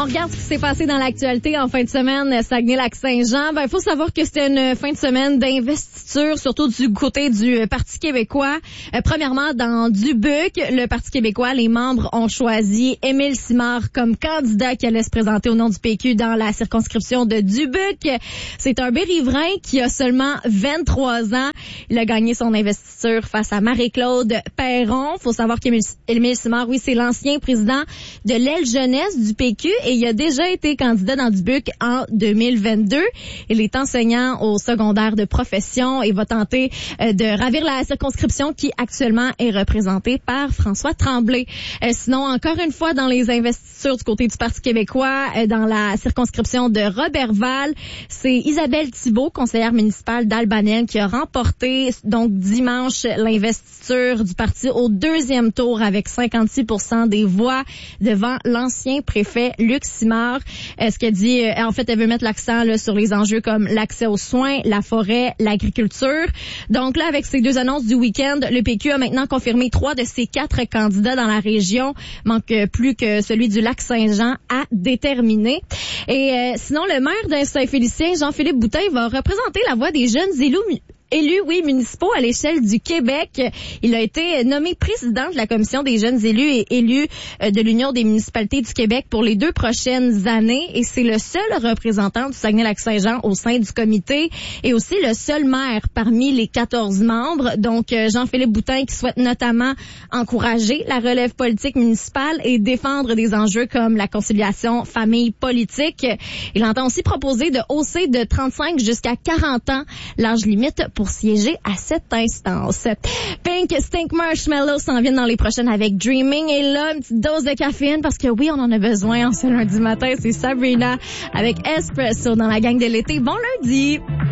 On regarde ce qui s'est passé dans l'actualité en fin de semaine, Saguenay-Lac-Saint-Jean. Il faut savoir que c'était une fin de semaine d'investiture, surtout du côté du Parti québécois. Premièrement, dans Dubuc, le Parti québécois, les membres ont choisi Émile Simard comme candidat qui allait se présenter au nom du PQ dans la circonscription de Dubuc. C'est un Bérivrain qui a seulement 23 ans. Il a gagné son investiture face à Marie-Claude Perron. Faut savoir qu'Émile Simard, oui, c'est l'ancien président de l'aile jeunesse du PQ et il a déjà été candidat dans Dubuc en 2022. Il est enseignant au secondaire de profession et va tenter de ravir la circonscription qui actuellement est représentée par François Tremblay. Sinon, encore une fois, dans les investitures du côté du Parti québécois, dans la circonscription de Roberval, c'est Isabelle Thibault, conseillère municipale d'Albanel, qui a remporté donc dimanche l'investiture du parti au deuxième tour avec 56% des voix devant l'ancien préfet Luc Simard. Ce qu'elle dit, en fait, elle veut mettre l'accent là, sur les enjeux comme l'accès aux soins, la forêt, l'agriculture. Donc là, avec ces deux annonces du week-end, le PQ a maintenant confirmé 3 de ses 4 candidats dans la région. Manque plus que celui du Lac-Saint-Jean à déterminer. Et sinon, le maire de Saint-Félicien, Jean-Philippe Boutin, va représenter la voix des jeunes élus, municipaux à l'échelle du Québec. Il a été nommé président de la Commission des jeunes élus et élus de l'Union des municipalités du Québec pour les 2 prochaines années et c'est le seul représentant du Saguenay-Lac-Saint-Jean au sein du comité et aussi le seul maire parmi les 14 membres. Donc, Jean-Philippe Boutin qui souhaite notamment encourager la relève politique municipale et défendre des enjeux comme la conciliation famille-politique. Il entend aussi proposer de hausser de 35 jusqu'à 40 ans l'âge limite pour siéger à cette instance. Pink Stink Marshmallow s'en vient dans les prochaines avec Dreaming. Et là, une petite dose de caféine parce que oui, on en a besoin en ce lundi matin. C'est Sabrina avec Espresso dans la gang de l'été. Bon lundi!